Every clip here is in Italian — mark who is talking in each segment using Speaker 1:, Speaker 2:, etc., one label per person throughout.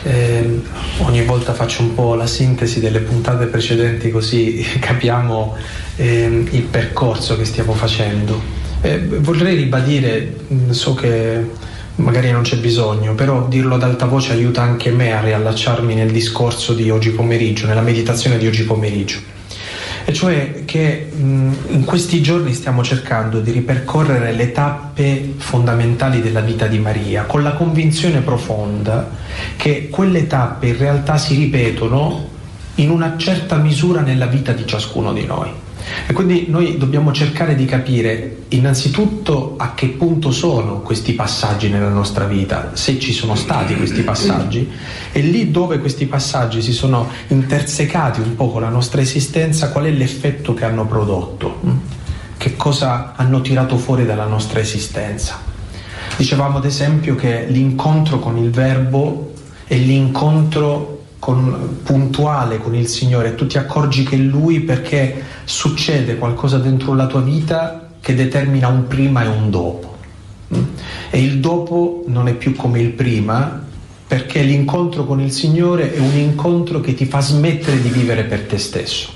Speaker 1: Ogni volta faccio un po' la sintesi delle puntate precedenti, così capiamo il percorso che stiamo facendo. Vorrei ribadire, so che magari non c'è bisogno, però dirlo ad alta voce aiuta anche me a riallacciarmi nel discorso di oggi pomeriggio, nella meditazione di oggi pomeriggio. E cioè che in questi giorni stiamo cercando di ripercorrere le tappe fondamentali della vita di Maria, con la convinzione profonda che quelle tappe in realtà si ripetono in una certa misura nella vita di ciascuno di noi. E quindi noi dobbiamo cercare di capire innanzitutto a che punto sono questi passaggi nella nostra vita, se ci sono stati questi passaggi, e lì dove questi passaggi si sono intersecati un po' con la nostra esistenza, qual è l'effetto che hanno prodotto, che cosa hanno tirato fuori dalla nostra esistenza. Dicevamo ad esempio che l'incontro con il Verbo è l'incontro puntuale con il Signore, tu ti accorgi che è Lui perché succede qualcosa dentro la tua vita che determina un prima e un dopo, e il dopo non è più come il prima, perché l'incontro con il Signore è un incontro che ti fa smettere di vivere per te stesso.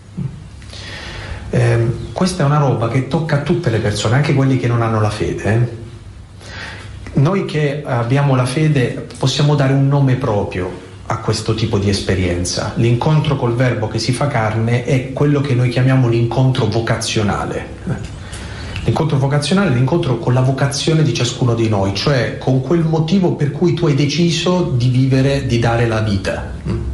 Speaker 1: Questa è una roba che tocca a tutte le persone, anche quelli che non hanno la fede. Noi che abbiamo la fede possiamo dare un nome proprio a questo tipo di esperienza. L'incontro col Verbo che si fa carne è quello che noi chiamiamo l'incontro vocazionale. L'incontro vocazionale è l'incontro con la vocazione di ciascuno di noi, cioè con quel motivo per cui tu hai deciso di vivere, di dare la vita.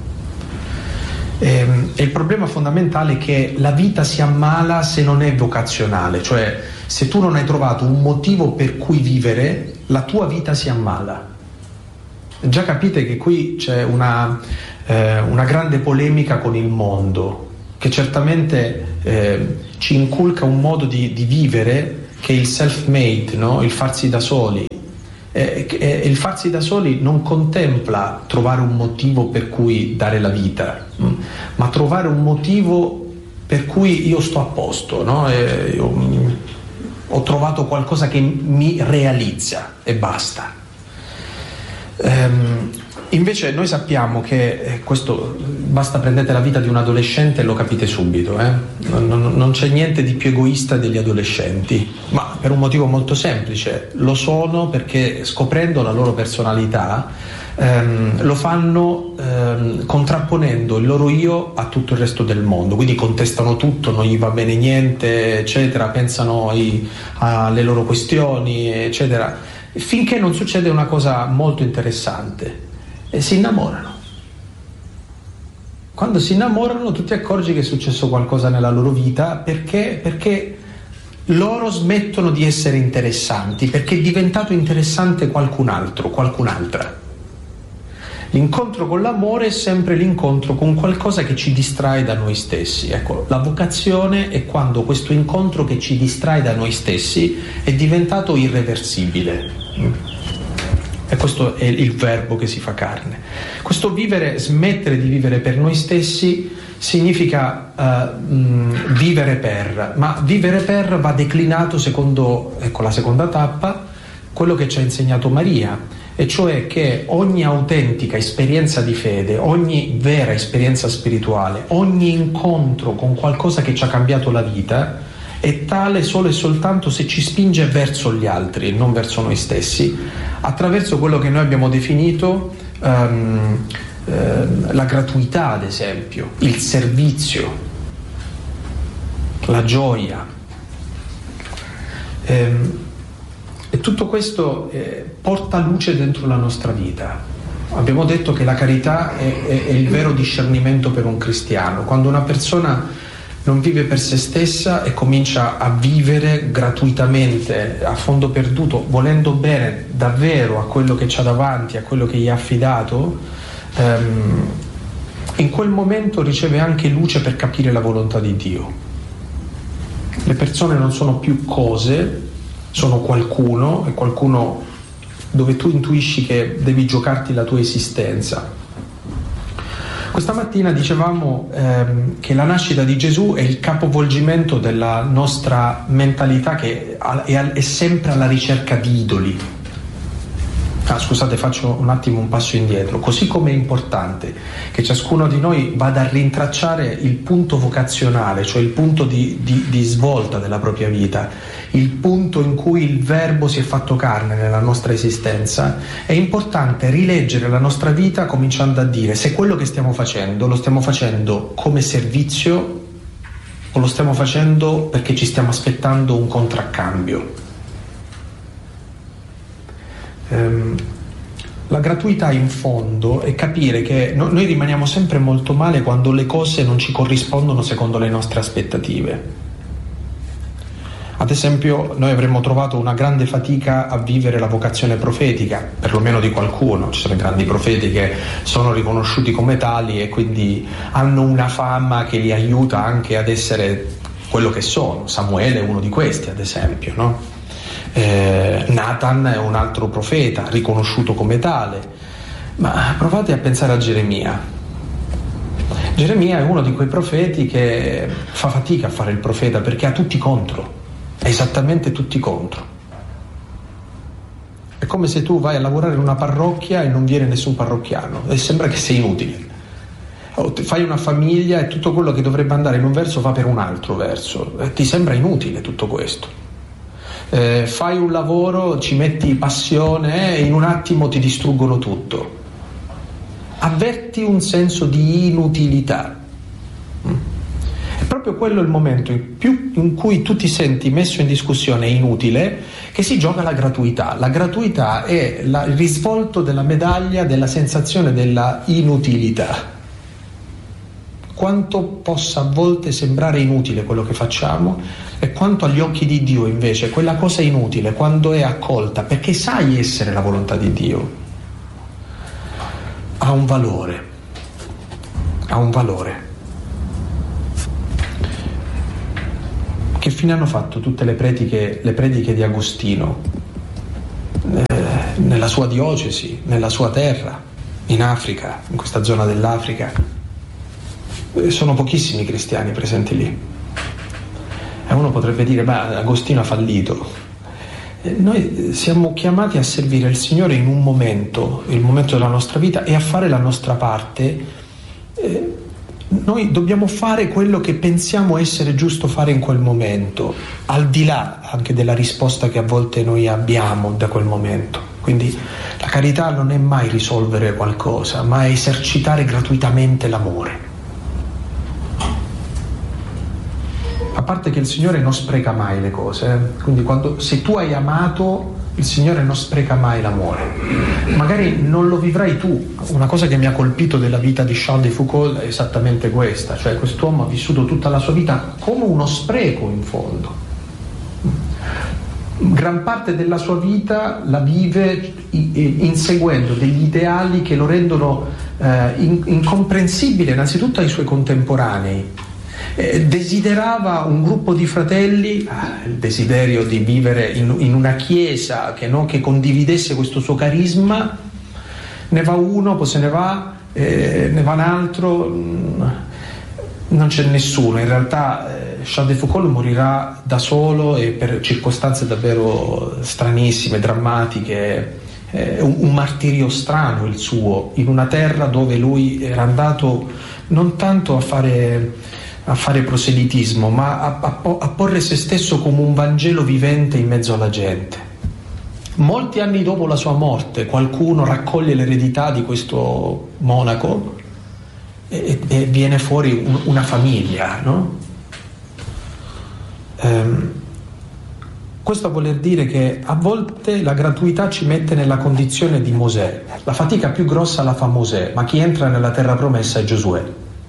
Speaker 1: E il problema fondamentale è che la vita si ammala se non è vocazionale, cioè se tu non hai trovato un motivo per cui vivere, la tua vita si ammala. Già capite che qui c'è una grande polemica con il mondo, che certamente ci inculca un modo di vivere che è il self-made, no? Il farsi da soli. Il farsi da soli non contempla trovare un motivo per cui dare la vita, ma trovare un motivo per cui io sto a posto, no? Ho trovato qualcosa che mi realizza e basta. Invece noi sappiamo che questo, basta prendete la vita di un adolescente e lo capite subito, non c'è niente di più egoista degli adolescenti, ma per un motivo molto semplice: lo sono perché scoprendo la loro personalità lo fanno contrapponendo il loro io a tutto il resto del mondo, quindi contestano tutto, non gli va bene niente, eccetera, pensano alle loro questioni, eccetera, finché non succede una cosa molto interessante: e si innamorano. Quando si innamorano tu ti accorgi che è successo qualcosa nella loro vita, perché loro smettono di essere interessanti, perché è diventato interessante qualcun altro, qualcun'altra. L'incontro con l'amore è sempre l'incontro con qualcosa che ci distrae da noi stessi. Ecco, la vocazione è quando questo incontro che ci distrae da noi stessi è diventato irreversibile. E questo è il Verbo che si fa carne. Questo vivere, smettere di vivere per noi stessi, significa vivere per, ma vivere per va declinato secondo, ecco, la seconda tappa, quello che ci ha insegnato Maria, e cioè che ogni autentica esperienza di fede, ogni vera esperienza spirituale, ogni incontro con qualcosa che ci ha cambiato la vita è tale solo e soltanto se ci spinge verso gli altri, non verso noi stessi, attraverso quello che noi abbiamo definito la gratuità, ad esempio, il servizio, la gioia. E tutto questo porta luce dentro la nostra vita. Abbiamo detto che la carità è il vero discernimento per un cristiano. Quando una persona non vive per se stessa e comincia a vivere gratuitamente, a fondo perduto, volendo bene davvero a quello che c'ha davanti, a quello che gli ha affidato, in quel momento riceve anche luce per capire la volontà di Dio. Le persone non sono più cose, sono qualcuno, e qualcuno dove tu intuisci che devi giocarti la tua esistenza. Questa mattina dicevamo che la nascita di Gesù è il capovolgimento della nostra mentalità che è sempre alla ricerca di idoli. Scusate, faccio un attimo un passo indietro. Così come è importante che ciascuno di noi vada a rintracciare il punto vocazionale, cioè il punto di svolta della propria vita, il punto in cui il Verbo si è fatto carne nella nostra esistenza, è importante rileggere la nostra vita cominciando a dire se quello che stiamo facendo lo stiamo facendo come servizio o lo stiamo facendo perché ci stiamo aspettando un contraccambio. La gratuità in fondo è capire che noi rimaniamo sempre molto male quando le cose non ci corrispondono secondo le nostre aspettative. Ad esempio, noi avremmo trovato una grande fatica a vivere la vocazione profetica, perlomeno di qualcuno. Ci sono grandi profeti che sono riconosciuti come tali e quindi hanno una fama che li aiuta anche ad essere quello che sono. Samuele è uno di questi, ad esempio, no? Nathan è un altro profeta riconosciuto come tale, ma provate a pensare a Geremia. Geremia è uno di quei profeti che fa fatica a fare il profeta perché ha tutti contro, esattamente tutti contro. È come se tu vai a lavorare in una parrocchia e non viene nessun parrocchiano e sembra che sei inutile. Fai una famiglia e tutto quello che dovrebbe andare in un verso va per un altro verso, ti sembra inutile tutto questo. Fai un lavoro, ci metti passione e in un attimo ti distruggono tutto. Avverti un senso di inutilità. È proprio quello il momento in cui tu ti senti messo in discussione e inutile, che si gioca la gratuità. La gratuità è il risvolto della medaglia della sensazione della inutilità. Quanto possa a volte sembrare inutile quello che facciamo e quanto agli occhi di Dio invece quella cosa inutile, quando è accolta perché sai essere la volontà di Dio, ha un valore. Che fine hanno fatto tutte le prediche di Agostino nella sua diocesi, nella sua terra, in Africa, in questa zona dell'Africa? Sono pochissimi cristiani presenti lì e uno potrebbe dire Agostino ha fallito. Noi siamo chiamati a servire il Signore in un momento, il momento della nostra vita, e a fare la nostra parte. Noi dobbiamo fare quello che pensiamo essere giusto fare in quel momento, al di là anche della risposta che a volte noi abbiamo da quel momento. Quindi la carità non è mai risolvere qualcosa, ma è esercitare gratuitamente l'amore. A parte che il Signore non spreca mai le cose, quindi se tu hai amato, il Signore non spreca mai l'amore. Magari non lo vivrai tu. Una cosa che mi ha colpito della vita di Charles de Foucauld è esattamente questa, cioè quest'uomo ha vissuto tutta la sua vita come uno spreco in fondo. Gran parte della sua vita la vive inseguendo degli ideali che lo rendono incomprensibile innanzitutto ai suoi contemporanei. Desiderava un gruppo di fratelli, il desiderio di vivere in una chiesa che condividesse questo suo carisma. Ne va uno, poi se ne va un altro, non c'è nessuno. In realtà Charles de Foucauld morirà da solo e per circostanze davvero stranissime, drammatiche. Un martirio strano il suo, in una terra dove lui era andato non tanto a fare proselitismo, ma a porre se stesso come un Vangelo vivente in mezzo alla gente. Molti anni dopo la sua morte qualcuno raccoglie l'eredità di questo monaco e viene fuori una famiglia, no? Questo vuol dire che a volte la gratuità ci mette nella condizione di Mosè. La fatica più grossa la fa Mosè, ma chi entra nella terra promessa è Giosuè.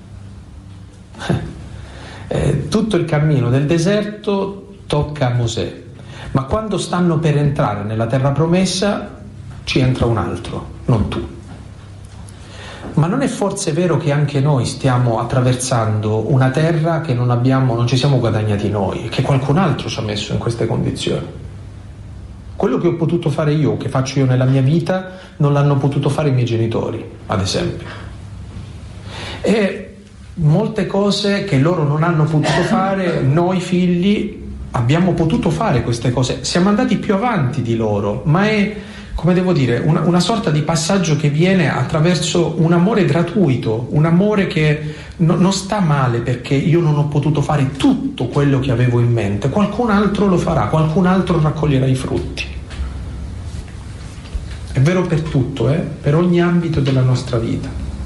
Speaker 1: Tutto il cammino del deserto tocca a Mosè, ma quando stanno per entrare nella terra promessa ci entra un altro, non tu. Ma non è forse vero che anche noi stiamo attraversando una terra che non ci siamo guadagnati noi, che qualcun altro ci ha messo in queste condizioni? Quello che ho potuto fare io, che faccio io nella mia vita, non l'hanno potuto fare i miei genitori, ad esempio. E molte cose che loro non hanno potuto fare, noi figli abbiamo potuto fare queste cose. Siamo andati più avanti di loro, ma è come devo dire, una sorta di passaggio che viene attraverso un amore gratuito, un amore che non sta male perché io non ho potuto fare tutto quello che avevo in mente, qualcun altro lo farà, qualcun altro raccoglierà i frutti. È vero per tutto, per ogni ambito della nostra vita.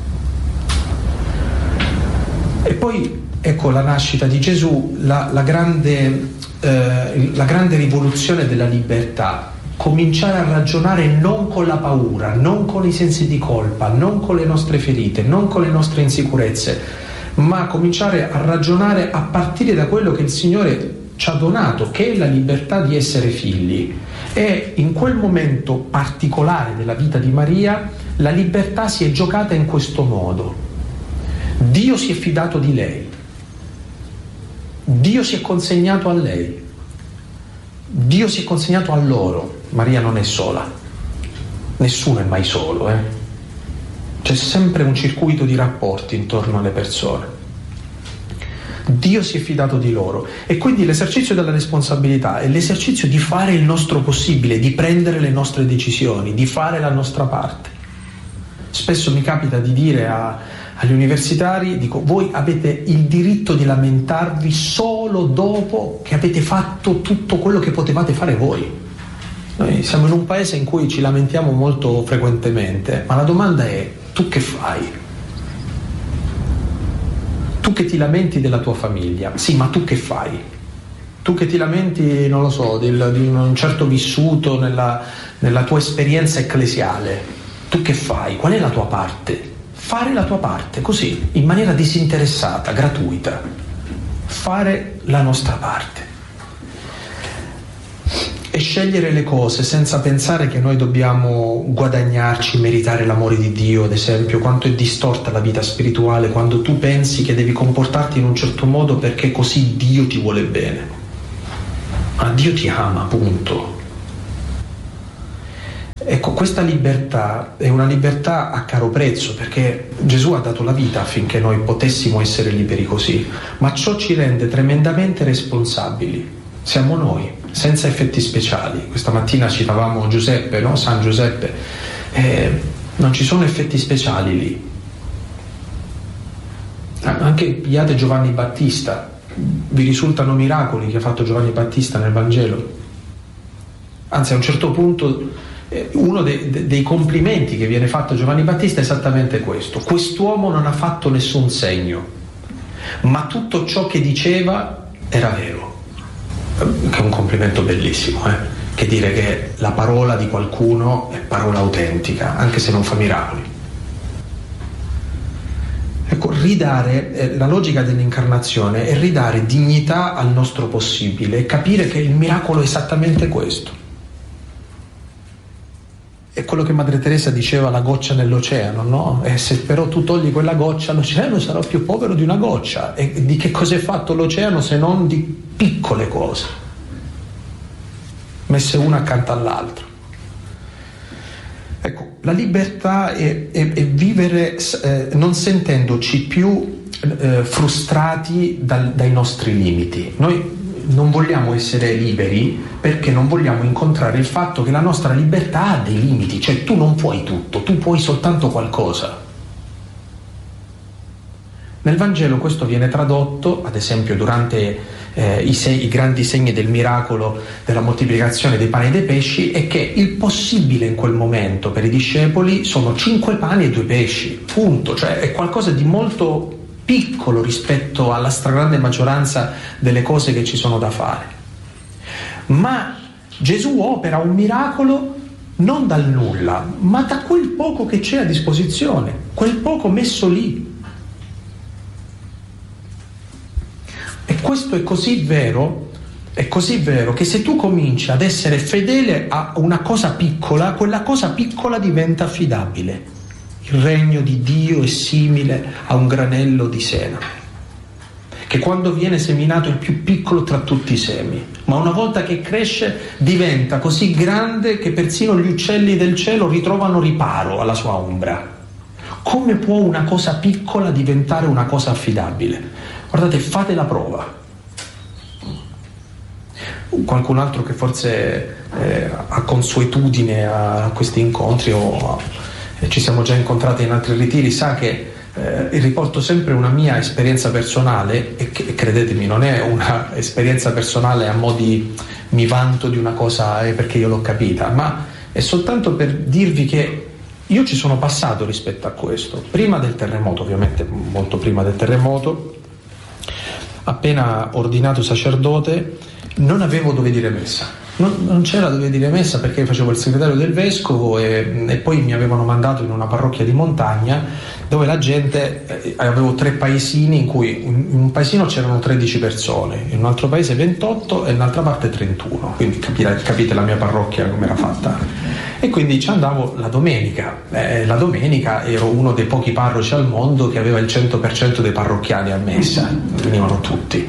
Speaker 1: E poi ecco la nascita di Gesù, la grande rivoluzione della libertà. Cominciare a ragionare non con la paura, non con i sensi di colpa, non con le nostre ferite, non con le nostre insicurezze, ma cominciare a ragionare a partire da quello che il Signore ci ha donato, che è la libertà di essere figli. E in quel momento particolare della vita di Maria, la libertà si è giocata in questo modo. Dio si è fidato di lei, Dio si è consegnato a lei, Dio si è consegnato a loro. Maria non è sola, nessuno è mai solo, C'è sempre un circuito di rapporti intorno alle persone. Dio si è fidato di loro e quindi l'esercizio della responsabilità è l'esercizio di fare il nostro possibile, di prendere le nostre decisioni, di fare la nostra parte. Spesso mi capita di dire agli universitari, dico, voi avete il diritto di lamentarvi solo dopo che avete fatto tutto quello che potevate fare voi. Noi siamo in un paese in cui ci lamentiamo molto frequentemente, ma la domanda è: tu che fai? Tu che ti lamenti della tua famiglia, sì, ma tu che fai? Tu che ti lamenti, non lo so, di un certo vissuto nella tua esperienza ecclesiale, tu che fai? Qual è la tua parte? Fare la tua parte, così, in maniera disinteressata, gratuita. Fare la nostra parte. E scegliere le cose senza pensare che noi dobbiamo guadagnarci, meritare l'amore di Dio, ad esempio. Quanto è distorta la vita spirituale quando tu pensi che devi comportarti in un certo modo perché così Dio ti vuole bene. Ma Dio ti ama, punto. Ecco, questa libertà è una libertà a caro prezzo, perché Gesù ha dato la vita affinché noi potessimo essere liberi così, ma ciò ci rende tremendamente responsabili. Siamo noi, senza effetti speciali. Questa mattina citavamo Giuseppe, no? San Giuseppe. Non ci sono effetti speciali lì. Anche pigliate Giovanni Battista. Vi risultano miracoli che ha fatto Giovanni Battista nel Vangelo? Anzi, a un certo punto uno dei complimenti che viene fatto a Giovanni Battista è esattamente questo: quest'uomo non ha fatto nessun segno, ma tutto ciò che diceva era vero. Che è un complimento bellissimo, che dire che la parola di qualcuno è parola autentica, anche se non fa miracoli. Ecco, ridare, la logica dell'incarnazione è ridare dignità al nostro possibile e capire che il miracolo è esattamente questo. È quello che Madre Teresa diceva, la goccia nell'oceano, no? E se però tu togli quella goccia, l'oceano sarà più povero di una goccia. E di che cosa è fatto l'oceano se non di piccole cose, messe una accanto all'altra? Ecco, la libertà è vivere non sentendoci più frustrati dai nostri limiti. Noi non vogliamo essere liberi perché non vogliamo incontrare il fatto che la nostra libertà ha dei limiti, cioè tu non puoi tutto, tu puoi soltanto qualcosa. Nel Vangelo questo viene tradotto, ad esempio durante i grandi segni del miracolo della moltiplicazione dei pani e dei pesci, è che il possibile in quel momento per i discepoli sono 5 pani e 2 pesci, punto, cioè è qualcosa di molto piccolo rispetto alla stragrande maggioranza delle cose che ci sono da fare. Ma Gesù opera un miracolo non dal nulla, ma da quel poco che c'è a disposizione, quel poco messo lì. E questo è così vero che se tu cominci ad essere fedele a una cosa piccola, quella cosa piccola diventa affidabile. Il regno di Dio è simile a un granello di sena, che quando viene seminato è il più piccolo tra tutti i semi, ma una volta che cresce diventa così grande che persino gli uccelli del cielo ritrovano riparo alla sua ombra. Come può una cosa piccola diventare una cosa affidabile? Guardate, fate la prova. qualcun altro che forse ha consuetudine a questi incontri o ci siamo già incontrati in altri ritiri sa che riporto sempre una mia esperienza personale e credetemi non è una esperienza personale a mo' di mi vanto di una cosa perché io l'ho capita, ma è soltanto per dirvi che io ci sono passato rispetto a questo prima del terremoto, ovviamente molto prima del terremoto. Appena ordinato sacerdote non avevo dove dire messa. Non c'era dove dire messa perché facevo il segretario del vescovo e poi mi avevano mandato in una parrocchia di montagna dove la gente, avevo 3 paesini in cui in un paesino c'erano 13 persone, in un altro paese 28 e in un'altra parte 31, quindi capite la mia parrocchia come era fatta. E quindi ci andavo la domenica. La domenica ero uno dei pochi parroci al mondo che aveva il 100% dei parrocchiani a messa, venivano tutti.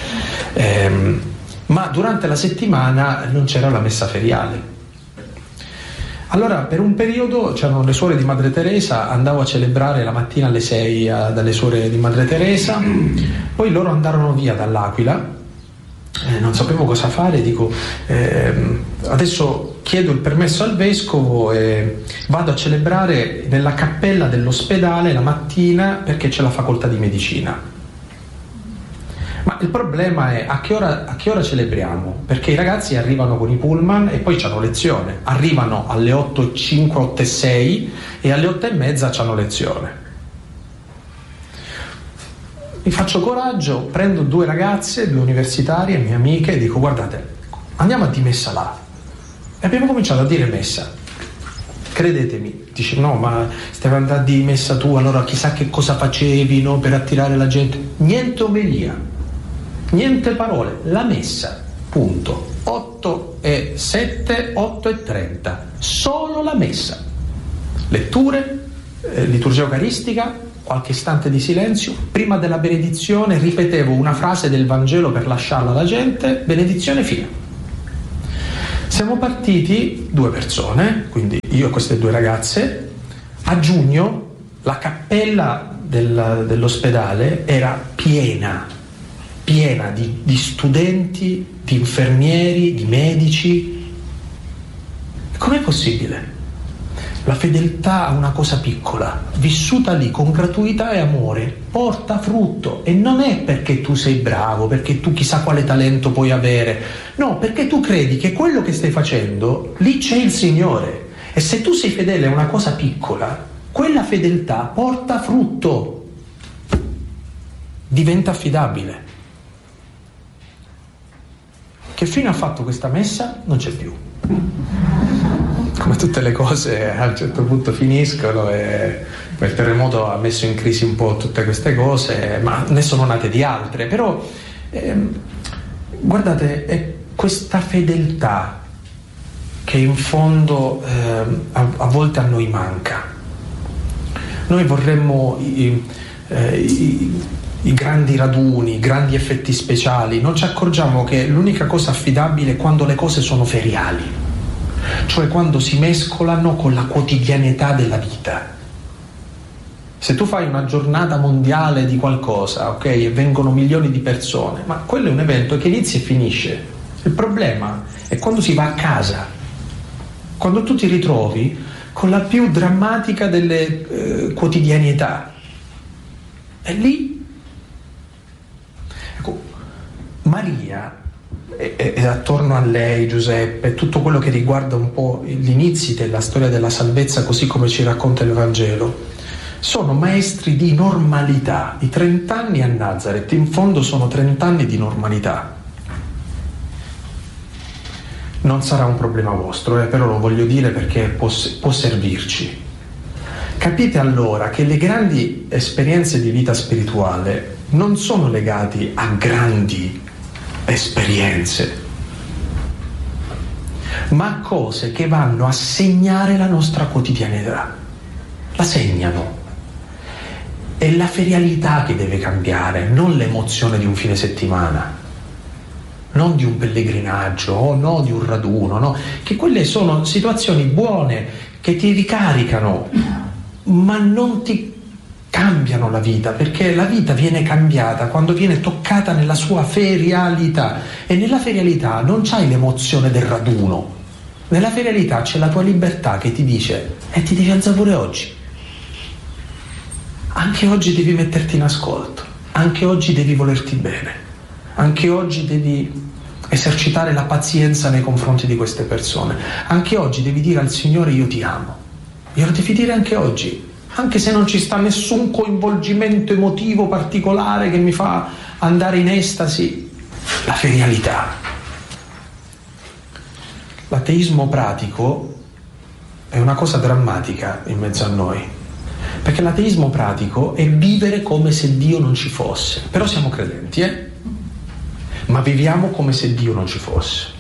Speaker 1: Ma durante la settimana non c'era la messa feriale. Allora per un periodo c'erano le suore di Madre Teresa, andavo a celebrare la mattina alle 6 dalle suore di Madre Teresa, poi loro andarono via dall'Aquila, non sapevo cosa fare, dico adesso chiedo il permesso al vescovo e vado a celebrare nella cappella dell'ospedale la mattina perché c'è la facoltà di medicina. Ma il problema è a che ora celebriamo? Perché i ragazzi arrivano con i pullman e poi c'hanno lezione, arrivano alle 8:05, 8:06 e alle 8:30 c'hanno lezione. Mi faccio coraggio, prendo 2 ragazze, 2 universitarie, mie amiche, e dico guardate, andiamo a di messa là. E abbiamo cominciato a dire messa. Credetemi, dice no ma stai andando di messa tu, allora chissà che cosa facevi, no, per attirare la gente. Niente omelia. Niente parole, la messa, punto. 8:07, 8:30, solo la messa. Letture, liturgia eucaristica, qualche istante di silenzio. Prima della benedizione ripetevo una frase del Vangelo per lasciarla alla gente, benedizione, fine. Siamo partiti 2 persone, quindi io e queste 2 ragazze. A giugno la cappella dell'ospedale era piena di studenti, di infermieri, di medici. Com'è possibile? La fedeltà a una cosa piccola, vissuta lì con gratuità e amore, porta frutto, e non è perché tu sei bravo, perché tu chissà quale talento puoi avere, no, perché tu credi che quello che stai facendo, lì c'è il Signore, e se tu sei fedele a una cosa piccola, quella fedeltà porta frutto, diventa affidabile. Che fine ha fatto questa messa? Non c'è più. Come tutte le cose a un certo punto finiscono e il terremoto ha messo in crisi un po' tutte queste cose, ma ne sono nate di altre. Però guardate, è questa fedeltà che in fondo a volte a noi manca. Noi vorremmo i grandi raduni, i grandi effetti speciali, non ci accorgiamo che l'unica cosa affidabile è quando le cose sono feriali, cioè quando si mescolano con la quotidianità della vita. Se tu fai una giornata mondiale di qualcosa, ok, e vengono milioni di persone, ma quello è un evento che inizia e finisce. Il problema è quando si va a casa, quando tu ti ritrovi con la più drammatica delle quotidianità. E lì Maria e attorno a lei Giuseppe, tutto quello che riguarda un po' gli inizi della storia della salvezza così come ci racconta il Vangelo, sono maestri di normalità. I 30 anni a Nazareth in fondo sono 30 anni di normalità. Non sarà un problema vostro, però lo voglio dire perché può servirci. Capite allora che le grandi esperienze di vita spirituale non sono legate a grandi esperienze, ma a cose che vanno a segnare la nostra quotidianità. La segnano. È la ferialità che deve cambiare, non l'emozione di un fine settimana, non di un pellegrinaggio o no di un raduno, no? Che quelle sono situazioni buone che ti ricaricano, ma non ti cambiano la vita, perché la vita viene cambiata quando viene toccata nella sua ferialità, e nella ferialità non c'hai l'emozione del raduno, nella ferialità c'è la tua libertà che ti dice e ti devi alzare pure oggi, anche oggi devi metterti in ascolto, anche oggi devi volerti bene, anche oggi devi esercitare la pazienza nei confronti di queste persone, anche oggi devi dire al Signore io ti amo, glielo devi dire anche oggi, anche se non ci sta nessun coinvolgimento emotivo particolare che mi fa andare in estasi. La ferialità. L'ateismo pratico è una cosa drammatica in mezzo a noi, perché l'ateismo pratico è vivere come se Dio non ci fosse, però siamo credenti, ma viviamo come se Dio non ci fosse.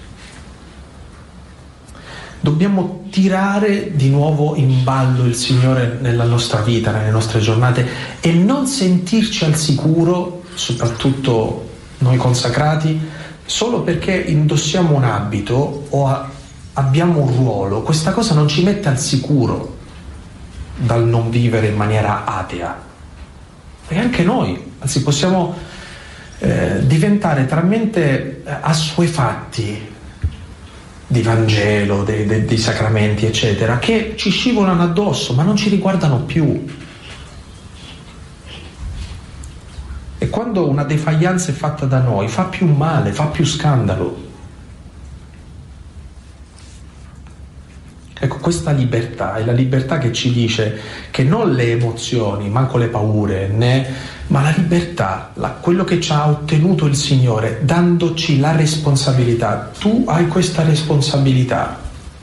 Speaker 1: Dobbiamo tirare di nuovo in ballo il Signore nella nostra vita, nelle nostre giornate, e non sentirci al sicuro, soprattutto noi consacrati, solo perché indossiamo un abito o abbiamo un ruolo. Questa cosa non ci mette al sicuro dal non vivere in maniera atea. E anche noi, anzi, possiamo diventare talmente assuefatti di Vangelo, dei sacramenti, eccetera, che ci scivolano addosso, ma non ci riguardano più. E quando una defaillance è fatta da noi, fa più male, fa più scandalo. Ecco, questa libertà è la libertà che ci dice che non le emozioni, manco le paure, ma la libertà, quello che ci ha ottenuto il Signore, dandoci la responsabilità. Tu hai questa responsabilità.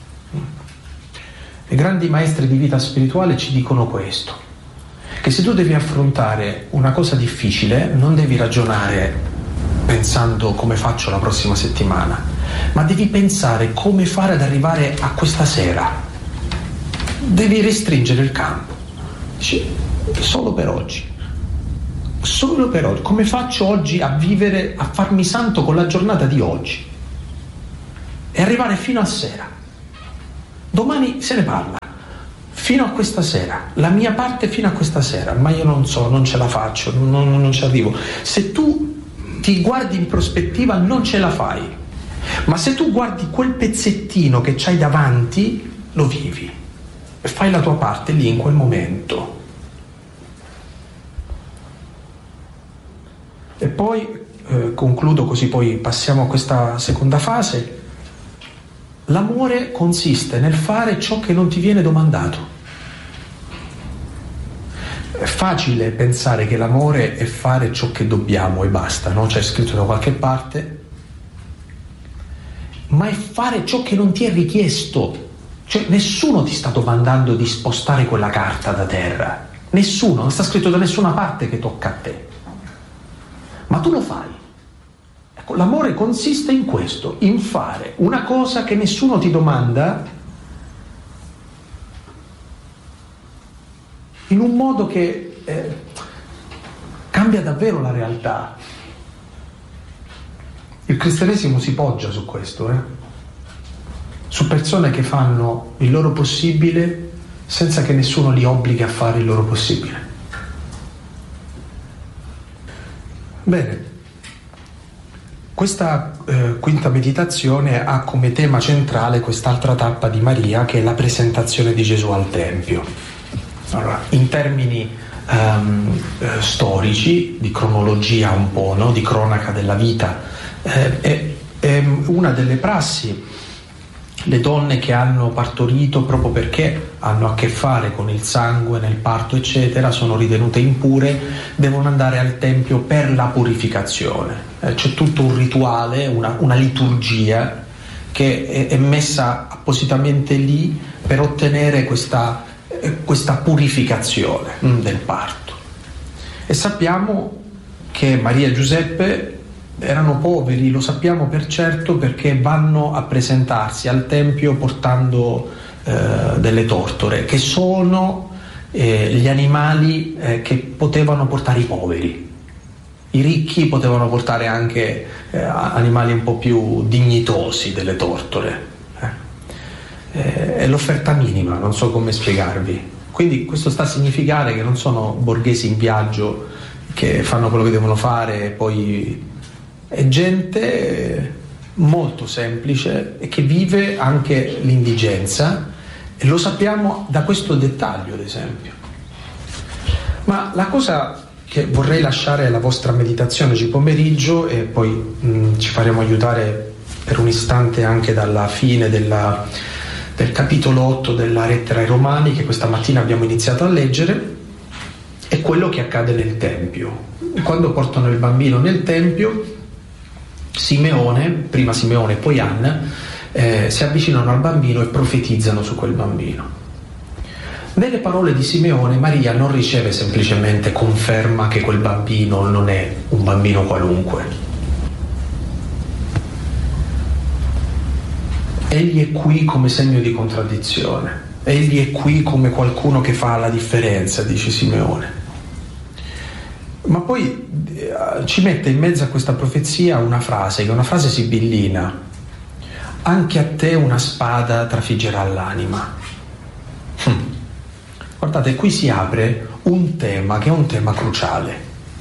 Speaker 1: I grandi maestri di vita spirituale ci dicono questo, che se tu devi affrontare una cosa difficile, non devi ragionare pensando come faccio la prossima settimana, ma devi pensare come fare ad arrivare a questa sera. Devi restringere il campo. Dici, solo per oggi. Solo per oggi. Come faccio oggi a vivere, a farmi santo con la giornata di oggi? E arrivare fino a sera. Domani se ne parla. Fino a questa sera. La mia parte fino a questa sera. Ma io non so, non ce la faccio, non ci arrivo. Se tu ti guardi in prospettiva non ce la fai. Ma se tu guardi quel pezzettino che c'hai davanti, lo vivi. E fai la tua parte lì in quel momento. E poi concludo, così poi passiamo a questa seconda fase. L'amore consiste nel fare ciò che non ti viene domandato. È facile pensare che l'amore è fare ciò che dobbiamo e basta, no? C'è scritto da qualche parte, ma è fare ciò che non ti è richiesto. Cioè nessuno ti sta domandando di spostare quella carta da terra, nessuno, non sta scritto da nessuna parte che tocca a te. Ma tu lo fai. Ecco, l'amore consiste in questo, in fare una cosa che nessuno ti domanda, in un modo che cambia davvero la realtà. Il cristianesimo si poggia su questo, su persone che fanno il loro possibile senza che nessuno li obblighi a fare il loro possibile. Bene, questa quinta meditazione ha come tema centrale quest'altra tappa di Maria, che è la presentazione di Gesù al Tempio. Allora, in termini storici, di cronologia un po', no? Di cronaca della vita, è una delle prassi. Le donne che hanno partorito proprio perché hanno a che fare con il sangue nel parto eccetera, sono ritenute impure, devono andare al Tempio per la purificazione. C'è tutto un rituale, una liturgia che è messa appositamente lì per ottenere questa purificazione del parto. E sappiamo che Maria e Giuseppe erano poveri, lo sappiamo per certo, perché vanno a presentarsi al Tempio portando delle tortore, che sono gli animali che potevano portare i poveri. I ricchi potevano portare anche animali un po' più dignitosi delle tortore. È l'offerta minima, non so come spiegarvi. Quindi questo sta a significare che non sono borghesi in viaggio che fanno quello che devono fare e poi è gente molto semplice e che vive anche l'indigenza, e lo sappiamo da questo dettaglio, ad esempio. Ma la cosa che vorrei lasciare alla vostra meditazione oggi pomeriggio, e poi ci faremo aiutare per un istante anche dalla fine del capitolo 8 della lettera ai Romani, che questa mattina abbiamo iniziato a leggere, è quello che accade nel Tempio. Quando portano il bambino nel Tempio, prima Simeone e poi Anna, si avvicinano al bambino e profetizzano su quel bambino. Nelle parole di Simeone, Maria non riceve semplicemente conferma che quel bambino non è un bambino qualunque. Egli è qui come segno di contraddizione, egli è qui come qualcuno che fa la differenza, dice Simeone. Ma poi ci mette in mezzo a questa profezia una frase, che è una frase sibillina: anche a te una spada trafiggerà l'anima. Guardate, qui si apre un tema che è un tema cruciale.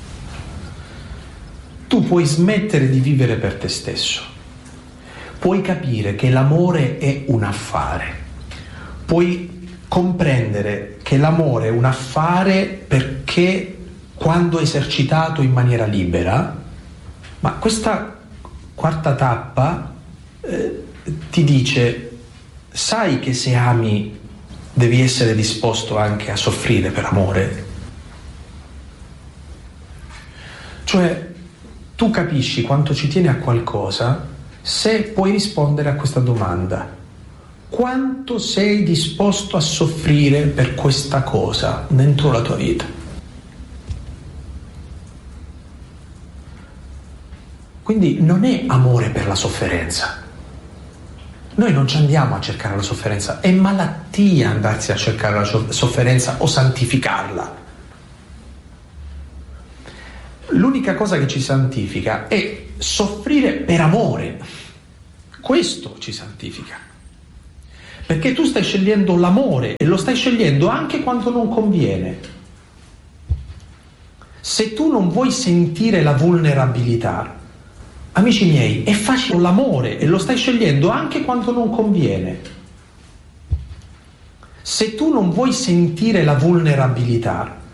Speaker 1: Tu puoi smettere di vivere per te stesso, puoi capire che l'amore è un affare, puoi comprendere che l'amore è un affare perché quando esercitato in maniera libera, ma questa quarta tappa ti dice: sai che se ami devi essere disposto anche a soffrire per amore? Cioè, tu capisci quanto ci tieni a qualcosa se puoi rispondere a questa domanda: quanto sei disposto a soffrire per questa cosa dentro la tua vita? Quindi non è amore per la sofferenza. Noi non ci andiamo a cercare la sofferenza, è malattia andarsi a cercare la sofferenza o santificarla. L'unica cosa che ci santifica è soffrire per amore. Questo ci santifica. Perché tu stai scegliendo l'amore e lo stai scegliendo anche quando non conviene. Se tu non vuoi sentire la vulnerabilità, amici miei, è facile l'amore e lo stai scegliendo anche quando non conviene. Se tu non vuoi sentire la vulnerabilità,